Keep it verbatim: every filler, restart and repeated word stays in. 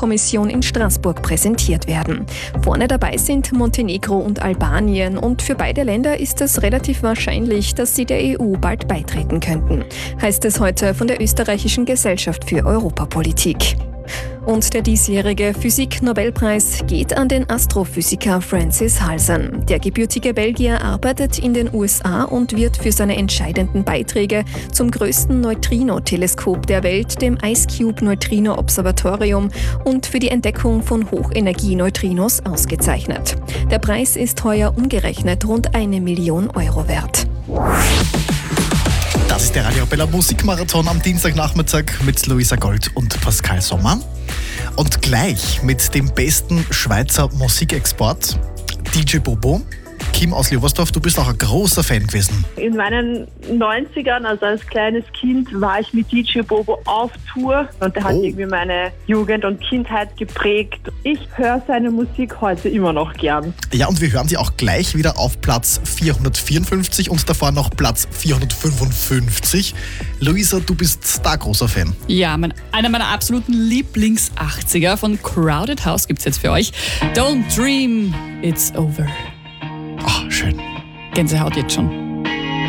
E U-Kommission in Straßburg präsentiert werden. Vorne dabei sind Montenegro und Albanien und für beide Länder ist es relativ wahrscheinlich, dass sie der E U bald beitreten könnten, heißt es heute von der Österreichischen Gesellschaft für Europapolitik. Und der diesjährige Physik-Nobelpreis geht an den Astrophysiker Francis Halsan. Der gebürtige Belgier arbeitet in den U S A und wird für seine entscheidenden Beiträge zum größten Neutrino-Teleskop der Welt, dem IceCube-Neutrino-Observatorium, und für die Entdeckung von Hochenergie-Neutrinos ausgezeichnet. Der Preis ist heuer umgerechnet rund eine Million Euro wert. Das ist der Radio Arabella Musikmarathon am Dienstagnachmittag mit Luisa Gold und Pascal Sommer. Und gleich mit dem besten Schweizer Musikexport, D J Bobo. Kim aus Leoversdorf, du bist auch ein großer Fan gewesen. In meinen neunzigern, also als kleines Kind, war ich mit D J Bobo auf Tour und der hat Oh. irgendwie meine Jugend und Kindheit geprägt. Ich höre seine Musik heute immer noch gern. Ja, und wir hören sie auch gleich wieder auf Platz vierhundertvierundfünfzig und davor noch Platz vierhundertfünfundfünfzig. Luisa, du bist da großer Fan. Ja, mein, einer meiner absoluten Lieblings-achtziger von Crowded House gibt's jetzt für euch. Don't dream, it's over. Oh, schön. Gänsehaut jetzt schon.